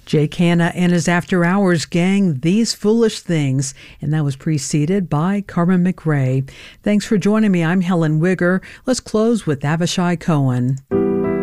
Jake Hanna and his After Hours gang, These Foolish Things, and that was preceded by Carmen McRae. Thanks for joining me. I'm Helen Wigger. Let's close with Avishai Cohen.